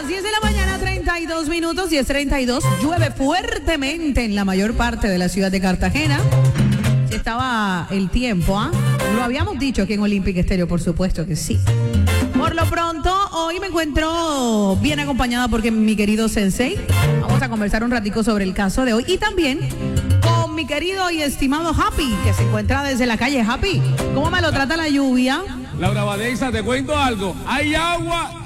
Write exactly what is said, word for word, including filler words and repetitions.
las diez de la mañana, treinta y dos minutos, diez treinta y dos. Llueve fuertemente en la mayor parte de la ciudad de Cartagena. Estaba el tiempo, ¿ah? ¿eh? Lo habíamos dicho aquí en Olympic Estéreo, por supuesto que sí. Por lo pronto, hoy me encuentro bien acompañada porque mi querido Sensei, vamos a conversar un ratico sobre el caso de hoy y también con mi querido y estimado Happy, que se encuentra desde la calle. Happy, ¿cómo me lo trata la lluvia? Laura Badeisa, te cuento algo. Hay agua